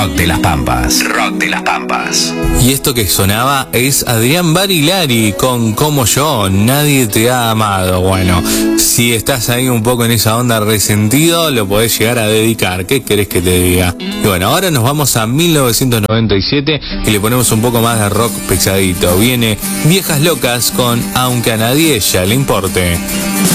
Rock de las Pampas. Rock de las Pampas. Y esto que sonaba es Adrián Barilari con Como Yo, Nadie Te Ha Amado. Bueno, si estás ahí un poco en esa onda resentido, lo podés llegar a dedicar. ¿Qué querés que te diga? Y bueno, ahora nos vamos a 1997 y le ponemos un poco más de rock pesadito. Viene Viejas Locas con Aunque a nadie ya le importe.